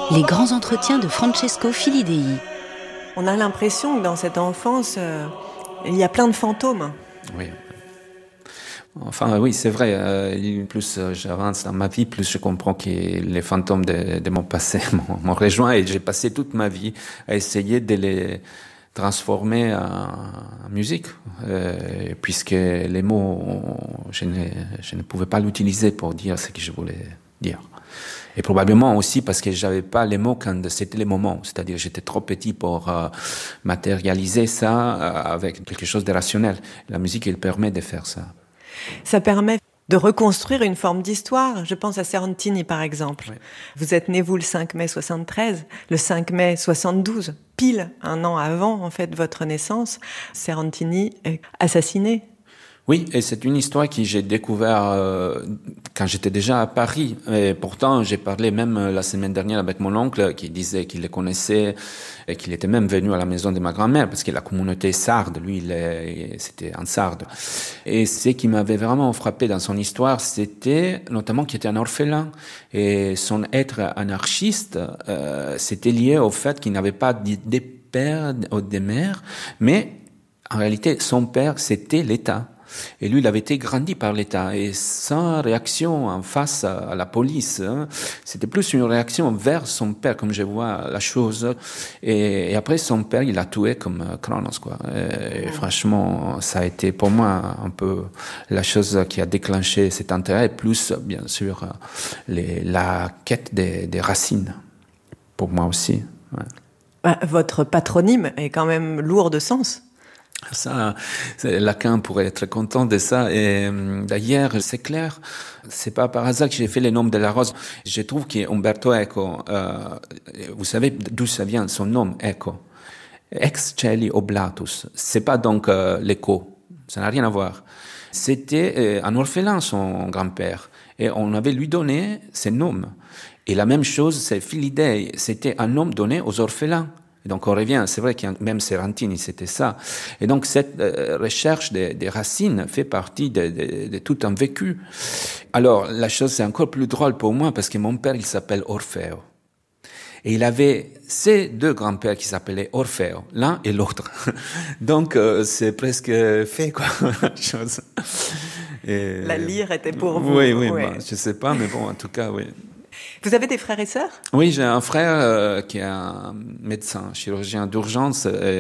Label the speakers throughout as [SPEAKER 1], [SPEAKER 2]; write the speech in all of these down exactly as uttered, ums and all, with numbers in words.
[SPEAKER 1] Les grands entretiens de Francesco Filidei.
[SPEAKER 2] On a l'impression que dans cette enfance, euh, il y a plein de fantômes.
[SPEAKER 3] Oui. Enfin, oui, c'est vrai. Euh, plus j'avance dans ma vie, plus je comprends que les fantômes de, de mon passé m'ont, m'ont rejoint et j'ai passé toute ma vie à essayer de les transformer en, en musique, euh, puisque les mots, je ne, je ne pouvais pas l'utiliser pour dire ce que je voulais dire. Et probablement aussi parce que j'avais pas les mots quand c'était les moments. C'est-à-dire, j'étais trop petit pour euh, matérialiser ça euh, avec quelque chose de rationnel. La musique, elle permet de faire ça.
[SPEAKER 2] Ça permet de reconstruire une forme d'histoire. Je pense à Serantini, par exemple. Oui. Vous êtes né, vous, le cinq mai soixante-treize, le cinq mai soixante-douze, pile un an avant, en fait, votre naissance. Serantini est assassiné.
[SPEAKER 3] Oui, et c'est une histoire que j'ai découvert euh, quand j'étais déjà à Paris. Et pourtant, j'ai parlé même la semaine dernière avec mon oncle qui disait qu'il les connaissait et qu'il était même venu à la maison de ma grand-mère parce que la communauté sarde, lui, il est, c'était un sarde. Et ce qui m'avait vraiment frappé dans son histoire, c'était notamment qu'il était un orphelin et son être anarchiste, euh, c'était lié au fait qu'il n'avait pas des pères ou des mères, mais en réalité, son père, c'était l'État. Et lui, il avait été grandi par l'État. Et sans réaction en face à la police, hein, c'était plus une réaction vers son père, comme je vois la chose. Et, et après, son père, il l'a tué comme Cronos, quoi. Et, et franchement, ça a été pour moi un peu la chose qui a déclenché cet intérêt, plus, bien sûr, les, la quête des, des racines. Pour moi aussi. Ouais.
[SPEAKER 2] Votre patronyme est quand même lourd de sens.
[SPEAKER 3] Ça, Lacan pourrait être content de ça. Et d'ailleurs, c'est clair, c'est pas par hasard que j'ai fait les noms de la rose. Je trouve qu'Umberto Eco, euh, vous savez d'où ça vient, son nom, Eco. Ex Celi Oblatus. C'est pas donc euh, l'écho. Ça n'a rien à voir. C'était euh, un orphelin, son grand-père. Et on avait lui donné ses noms. Et la même chose, c'est Filidei. C'était un nom donné aux orphelins. Donc on revient, c'est vrai que même Serantini, c'était ça. Et donc cette euh, recherche des, des racines fait partie de, de, de tout un vécu. Alors la chose c'est encore plus drôle pour moi parce que mon père, il s'appelle Orfeo. Et il avait ces deux grands-pères qui s'appelaient Orfeo, l'un et l'autre. Donc euh, c'est presque fait, quoi, la chose.
[SPEAKER 2] Et... La lyre était pour vous.
[SPEAKER 3] Oui, oui, ouais. Bon, je sais pas, mais bon, en tout cas, oui.
[SPEAKER 2] Vous avez des frères et sœurs ?
[SPEAKER 3] Oui, j'ai un frère euh, qui est un médecin, chirurgien d'urgence. Et,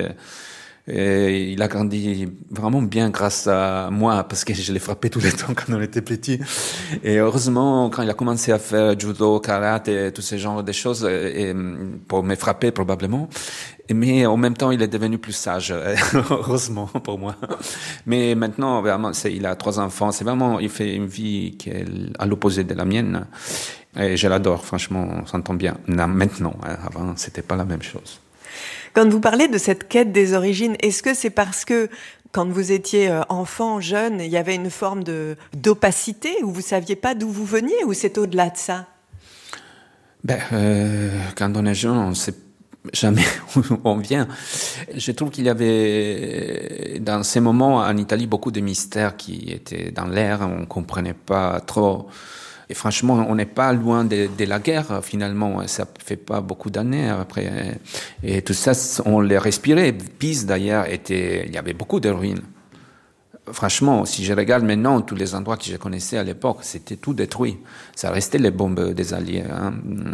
[SPEAKER 3] et il a grandi vraiment bien grâce à moi, parce que je l'ai frappé tout le temps quand on était petit. Et heureusement, quand il a commencé à faire judo, karaté, tous ces genres de choses, et, et pour me frapper probablement, mais en même temps, il est devenu plus sage, heureusement pour moi. Mais maintenant, vraiment, c'est, il a trois enfants. C'est vraiment, il fait une vie qui est à l'opposé de la mienne. Et je l'adore, franchement, on s'entend bien. Maintenant, hein, avant, c'était pas la même chose.
[SPEAKER 2] Quand vous parlez de cette quête des origines, est-ce que c'est parce que quand vous étiez enfant, jeune, il y avait une forme de, d'opacité où vous saviez pas d'où vous veniez, ou c'est au-delà de ça ?
[SPEAKER 3] Ben, euh, quand on est jeune, on sait jamais où on vient. Je trouve qu'il y avait dans ces moments en Italie beaucoup de mystères qui étaient dans l'air, on comprenait pas trop. Et franchement, on n'est pas loin de, de la guerre, finalement. Ça fait pas beaucoup d'années après. Et tout ça, on les respirait. Pise, d'ailleurs, était, il y avait beaucoup de ruines. Franchement, si je regarde maintenant tous les endroits que je connaissais à l'époque, c'était tout détruit. Ça restait les bombes des Alliés. Hein.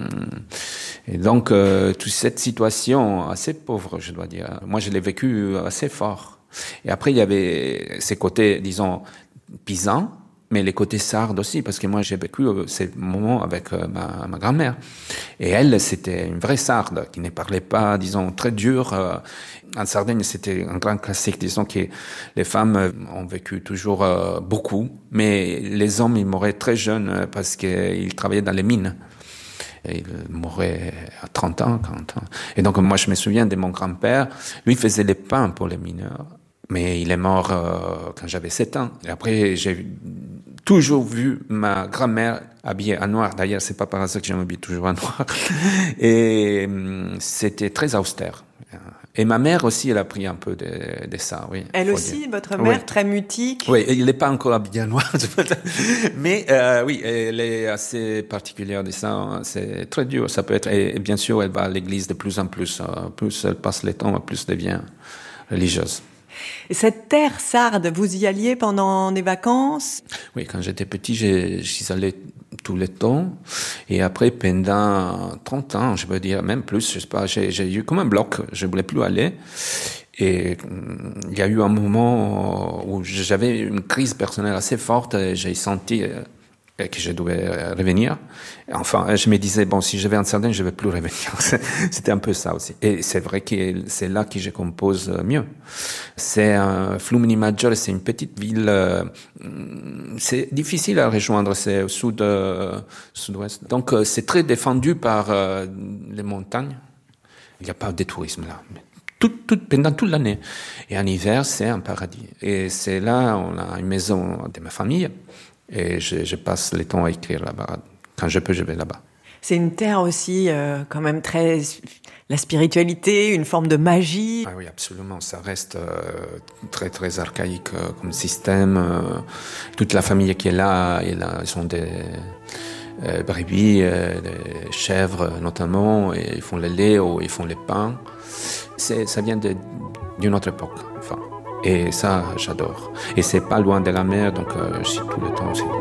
[SPEAKER 3] Et donc, euh, toute cette situation assez pauvre, je dois dire. Moi, je l'ai vécu assez fort. Et après, il y avait ces côtés, disons, pisans, mais les côtés sardes aussi, parce que moi, j'ai vécu ces moments avec ma, ma grand-mère. Et elle, c'était une vraie sarde, qui ne parlait pas, disons, très dur. En Sardaigne, c'était un grand classique. Disons que les femmes ont vécu toujours beaucoup, mais les hommes, ils mouraient très jeunes parce qu'ils travaillaient dans les mines. Et il mourait à trente ans, quarante ans. Et donc, moi, je me souviens de mon grand-père. Lui, il faisait les pains pour les mineurs. Mais il est mort euh, quand j'avais sept ans. Et après, j'ai toujours vu ma grand-mère habillée en noir. D'ailleurs, c'est pas par hasard que je m'habille toujours en noir. Et hum, c'était très austère. Et ma mère aussi, elle a pris un peu de, de ça, oui.
[SPEAKER 2] Elle aussi, dire. Votre mère, oui. Très mutique.
[SPEAKER 3] Oui, il n'est pas encore habillé noir, mais euh, oui, elle est assez particulière de ça. C'est très dur, ça peut être. Et bien sûr, elle va à l'église de plus en plus. Plus elle passe le temps, plus elle devient religieuse.
[SPEAKER 2] Et cette terre sarde, vous y alliez pendant des vacances?
[SPEAKER 3] Oui, quand j'étais petit, j'y allais tout le temps. Et après, pendant trente ans, je peux dire, même plus, je sais pas, j'ai, j'ai eu comme un bloc, je voulais plus aller. Et il y a eu un moment où j'avais une crise personnelle assez forte et j'ai senti que je devais revenir. Enfin, je me disais, bon, si je vais en Sardaigne, je ne vais plus revenir. C'était un peu ça aussi. Et c'est vrai que c'est là que je compose mieux. C'est un Flumini Maggiore, c'est une petite ville, euh, c'est difficile à rejoindre, c'est au sud, euh, sud-ouest. Donc, euh, c'est très défendu par euh, les montagnes. Il n'y a pas de tourisme là. Tout, tout, pendant toute l'année. Et en hiver, c'est un paradis. Et c'est là, on a une maison de ma famille. Et je, je passe le temps à écrire là-bas. Quand je peux, je vais là-bas.
[SPEAKER 2] C'est une terre aussi, euh, quand même très... La spiritualité, une forme de magie.
[SPEAKER 3] Ah oui, absolument. Ça reste euh, très, très archaïque euh, comme système. Euh, toute la famille qui est là, et là ils sont des euh, brebis, euh, des chèvres notamment, et ils font le lait ou ils font les pains. C'est, ça vient de, d'une autre époque, enfin. Et ça, j'adore. Et c'est pas loin de la mer, donc euh, je suis tout le temps aussi.